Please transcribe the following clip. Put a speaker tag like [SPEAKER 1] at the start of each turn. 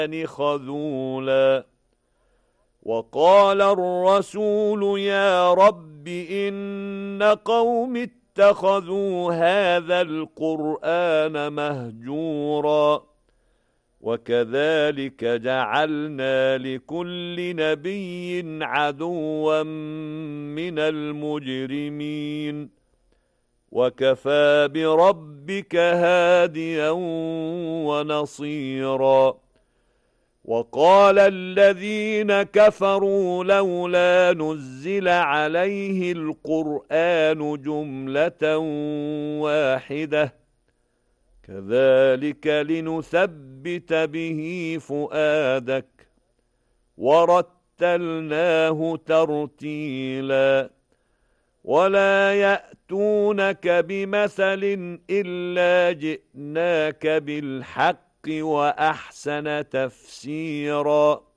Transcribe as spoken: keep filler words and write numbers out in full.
[SPEAKER 1] خذولا وقال الرسول يا رب إن قوم اتخذوا هذا القرآن مهجورا وكذلك جعلنا لكل نبي عدوا من المجرمين وكفى بربك هاديا ونصيرا وقال الذين كفروا لولا نزل عليه القرآن جملة واحدة كذلك لنثبت به فؤادك ورتلناه ترتيلا ولا يأتونك بمثل إلا جئناك بالحق وأحسن تفسيرا